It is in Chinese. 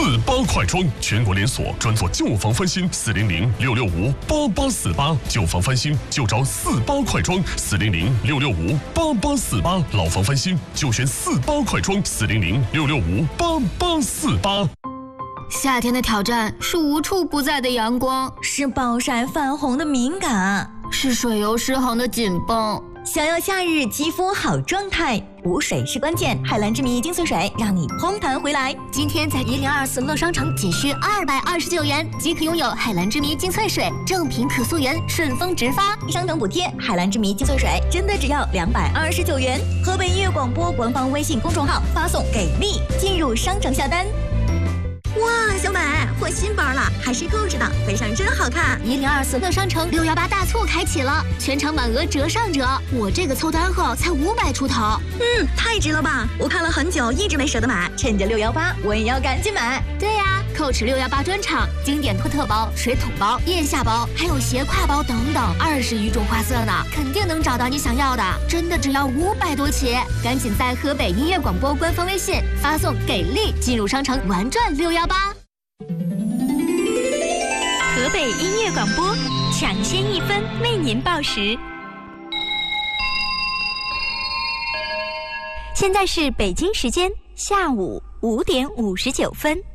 48快装，全国连锁，专做旧房翻新，400-665-8848，旧房翻新就找48快装，400-665-8848，老房翻新就选48快装，400-665-8848。 夏天的挑战是无处不在的阳光， 是暴晒泛红的敏感， 是水油失衡的紧绷。 想要夏日肌肤好状态，补水是关键。海蓝之谜精粹水让你嘭弹回来。 今天在1024乐商城仅需229元即可拥有海蓝之谜精粹水，正品可溯源，顺丰直发， 商城补贴。海蓝之谜精粹水真的只要229元。河北音乐广播官方微信公众号发送给力进入商城下单。哇，小美换新包了，还是购置的，背上真好看。 1024乐商城618大促开启了，全场满额折上折，我这个凑单后才500出头。 太值了吧！我看了很久，一直没舍得买，趁着618，我也要赶紧买。 对呀，Coach 618专场，经典托特包、水桶包、腋下包，还有斜挎包等等，20余种花色呢，肯定能找到你想要的。真的只要500多起，赶紧在河北音乐广播官方微信发送“给力”进入商城玩转618。 河北音乐广播抢先1分为您报时。现在是北京时间下午5点59分。